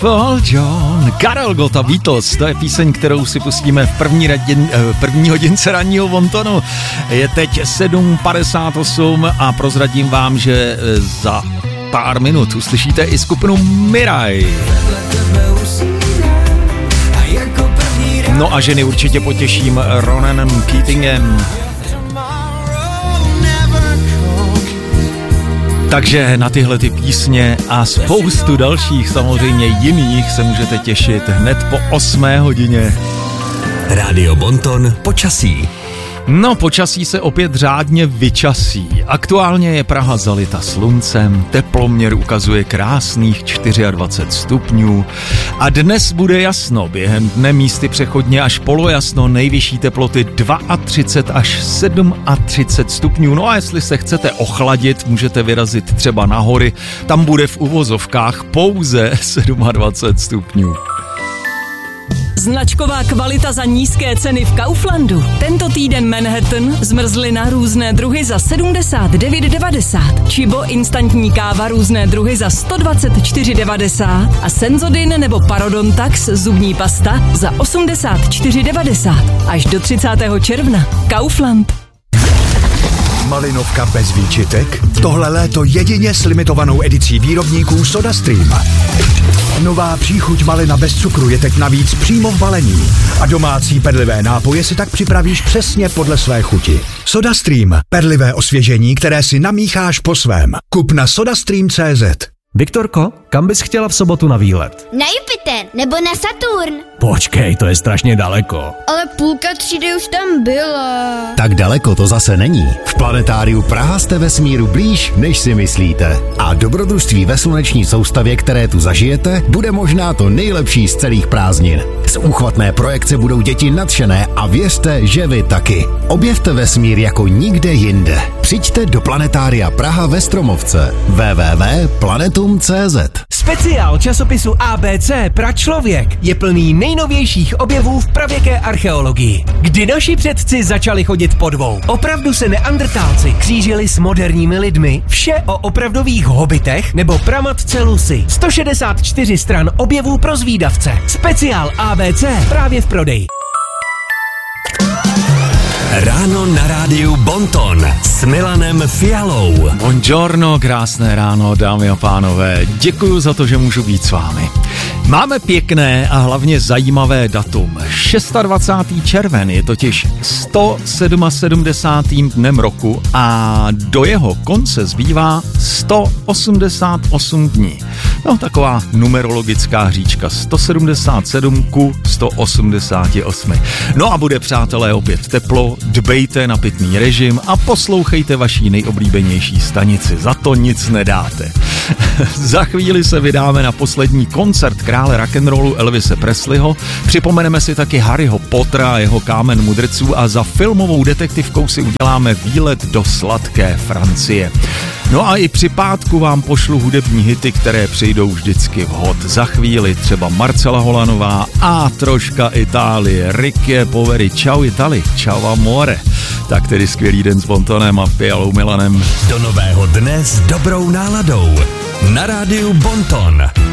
Paul John, Karel Gott, Beatles, to je píseň, kterou si pustíme v první hodince ranního Bontonu. Je teď 7:58 a prozradím vám, že za pár minut uslyšíte i skupinu Mirai. No a ženy určitě potěším Ronanem Keatingem. Takže na tyhle ty písně a spoustu dalších samozřejmě jiných se můžete těšit hned po 8 hodině. Rádio Bonton počasí. No, počasí se opět řádně vyčasí. Aktuálně je Praha zalita sluncem, teploměr ukazuje krásných 24 stupňů a dnes bude jasno, během dne místy přechodně až polojasno, nejvyšší teploty 32 až 37 stupňů. No a jestli se chcete ochladit, můžete vyrazit třeba na hory, tam bude v uvozovkách pouze 27 stupňů. Značková kvalita za nízké ceny v Kauflandu. Tento týden Manhattan, zmrzlina různé druhy za 79,90. Chibo instantní káva různé druhy za 124,90. A Senzodin nebo Parodontax zubní pasta za 84,90. Až do 30. června. Kaufland. Malinovka bez výčitek? Tohle léto jedině s limitovanou edicí výrobníků SodaStream. Nová příchuť malina bez cukru je teď navíc přímo v balení a domácí perlivé nápoje si tak připravíš přesně podle své chuti. SodaStream. Perlivé osvěžení, které si namícháš po svém. Kup na sodastream.cz. Viktorko, kam bys chtěla v sobotu na výlet? Na Jupiter nebo na Saturn. Počkej, to je strašně daleko. Ale půlka třídy už tam byla. Tak daleko to zase není. V Planetáriu Praha jste vesmíru blíž, než si myslíte. A dobrodružství ve sluneční soustavě, které tu zažijete, bude možná to nejlepší z celých prázdnin. Z úchvatné projekce budou děti nadšené a věřte, že vy taky. Objevte vesmír jako nikde jinde. Přijďte do Planetária Praha ve Stromovce. www.planetum.cz. Speciál časopisu ABC Pračlověk je plný nejnovějších objevů v pravěké archeologii. Kdy naši předci začali chodit po dvou. Opravdu se neandrtálci křížili s moderními lidmi. Vše o opravdových hobitech nebo pramatce Lucy. 164 stran objevů pro zvídavce. Speciál ABC právě v prodeji. Ráno na rádiu Bonton s Milanem Fialou. Buongiorno, krásné ráno, dámy a pánové. Děkuju za to, že můžu být s vámi. Máme pěkné a hlavně zajímavé datum. 26. červen je totiž 177. dnem roku a do jeho konce zbývá 188 dní. No, taková numerologická hříčka. 177 ku 188. No a bude, přátelé, opět teplo, dbejte na pitný režim a poslouchejte vaší nejoblíbenější stanici. Za to nic nedáte. Za chvíli se vydáme na poslední koncert krále rock'n'rollu Elvise Presleyho. Připomeneme si taky Harryho Pottera a jeho Kámen mudrců a za filmovou detektivkou si uděláme výlet do sladké Francie. No a i při pátku vám pošlu hudební hity, které přijdou vždycky vhod. Za chvíli třeba Marcela Holanová a troška Itálie. Ricky Poveri, ciao Itali, ciao amore. Tak tedy skvělý den s Bontonem a Fialou Milanem. Do nového dne s dobrou náladou. Na rádiu Bonton.